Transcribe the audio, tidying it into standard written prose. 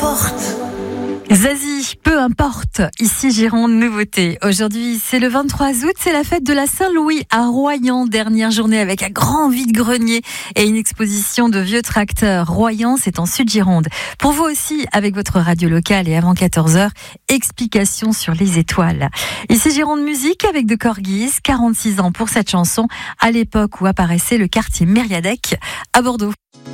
importe. Zazie, peu importe. Ici Gironde, nouveauté. Aujourd'hui, c'est le 23 août, c'est la fête de la Saint-Louis à Royan. Dernière journée avec un grand vide-grenier et une exposition de vieux tracteurs. Royan, c'est en Sud-Gironde. Pour vous aussi, avec votre radio locale et avant 14h, explication sur les étoiles. Ici Gironde Musique avec De Corgis, 46 ans pour cette chanson, à l'époque où apparaissait le quartier Mériadec à Bordeaux.